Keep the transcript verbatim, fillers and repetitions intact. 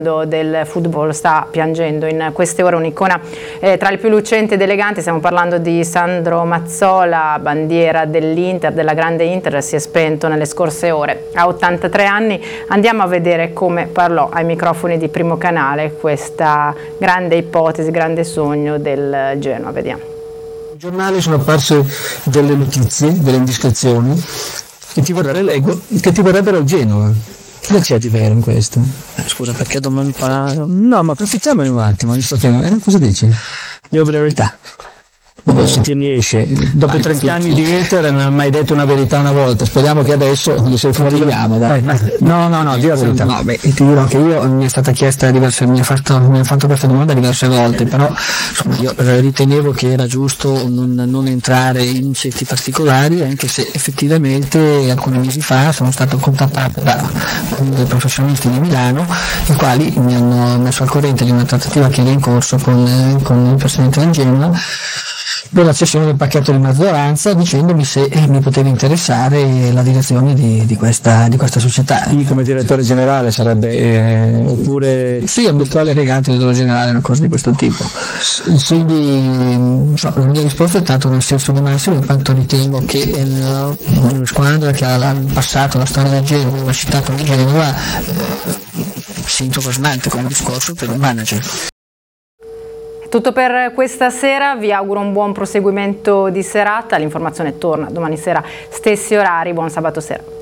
del football sta piangendo in queste ore un'icona eh, tra le più lucenti ed eleganti. Stiamo parlando di Sandro Mazzola, bandiera dell'Inter, della grande Inter, si è spento nelle scorse ore a ottantatré anni. Andiamo a vedere come parlò ai microfoni di Primo Canale questa grande ipotesi, grande sogno del Genoa. Vediamo. I giornali sono apparse delle notizie, delle indiscrezioni che ti vorrebbero, che ti vorrebbero il Genoa. Cosa c'è di vero in questo? Scusa, perché dobbiamo parlare? No, ma approfittiamone un attimo, visto che... Eh, cosa dici? Io la verità. Se ti riesce, dopo trenta anni di Inter non ha mai detto una verità una volta, speriamo che adesso gli sei fuori. Dai, dai. No, no, no, di la verità. No, beh, ti dirò che io mi è stata chiesta diverse, mi ha fatto, mi ha fatto questa domanda diverse volte, però insomma, io ritenevo che era giusto non, non entrare in certi particolari, anche se effettivamente alcuni mesi fa sono stato contattato da dei professionisti di Milano, i quali mi hanno messo al corrente di una trattativa che era in corso con, con il presidente del Genoa per la cessione del pacchetto di maggioranza, dicendomi se eh, mi poteva interessare la direzione di, di, questa, di questa società. Io come direttore generale sarebbe, eh, oppure... Sì, un virtuale regante direttore generale, una cosa di questo tipo. Quindi so, la mia risposta è stata nel senso di massimo, in quanto ritengo che eh, una squadra che ha passato la storia del Genova, la città come Genova, eh, si entusiasmante come discorso per un manager. Tutto per questa sera, vi auguro un buon proseguimento di serata, l'informazione torna domani sera stessi orari, buon sabato sera.